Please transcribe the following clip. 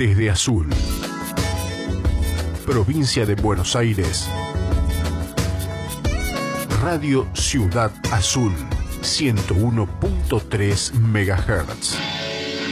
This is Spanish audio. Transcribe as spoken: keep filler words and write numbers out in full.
desde Azul, provincia de Buenos Aires, Radio Ciudad Azul, ciento uno punto tres megahertz.